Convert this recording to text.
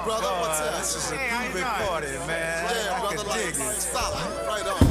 brother. What's up? This is a Hey, how good you doing? recording, man. Yeah, I brother. can dig Like, it. solid. Right on.